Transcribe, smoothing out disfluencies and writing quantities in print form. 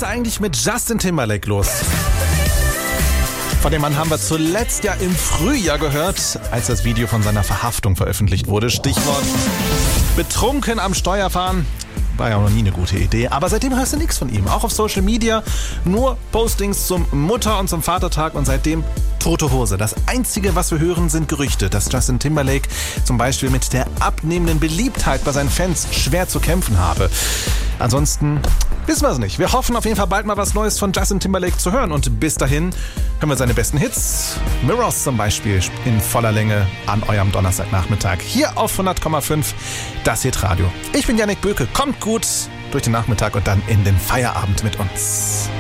ist eigentlich mit Justin Timberlake los? Von dem Mann haben wir zuletzt ja im Frühjahr gehört, als das Video von seiner Verhaftung veröffentlicht wurde. Stichwort betrunken am Steuerfahren. War ja auch noch nie eine gute Idee. Aber seitdem hörst du nichts von ihm. Auch auf Social Media nur Postings zum Mutter- und zum Vatertag und seitdem tote Hose. Das Einzige, was wir hören, sind Gerüchte, dass Justin Timberlake zum Beispiel mit der abnehmenden Beliebtheit bei seinen Fans schwer zu kämpfen habe. Ansonsten wissen wir es nicht. Wir hoffen auf jeden Fall bald mal was Neues von Justin Timberlake zu hören. Und bis dahin hören wir seine besten Hits. Mirrors zum Beispiel in voller Länge an eurem Donnerstagnachmittag. Hier auf 100,5 das Hitradio. Ich bin Yannick Böke. Kommt gut durch den Nachmittag und dann in den Feierabend mit uns.